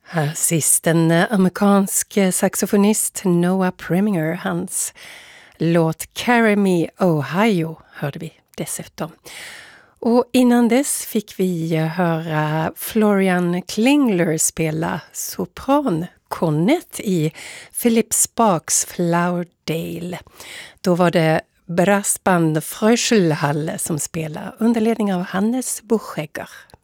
Här sist en amerikansk saxofonist, Noah Preminger. Hans låt Carry Me Ohio hörde vi dessutom. Och innan dess fick vi höra Florian Klingler spela soprankornett i Philip Sparks Flowerdale. Då var det brassband Fröschelhalle som spelade under ledning av Hannes Buchegger.